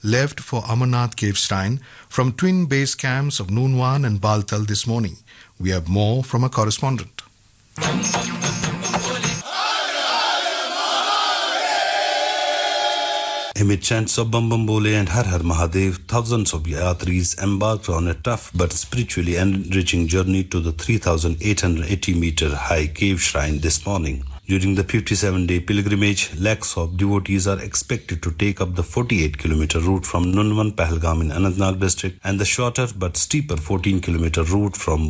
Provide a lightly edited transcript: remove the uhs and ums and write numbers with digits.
left for Amarnath Cave Shrine from twin base camps of Nunwan and Baltal this morning. We have more from a correspondent. Amid chants of Bam Bam Bole and Har Har Mahadev, thousands of yatris embarked on a tough but spiritually enriching journey to the 3,880-meter high cave shrine this morning. During the 57-day pilgrimage, lakhs of devotees are expected to take up the 48-kilometer route from Nunwan Pahalgam in Anantnag district and the shorter but steeper 14-kilometer route from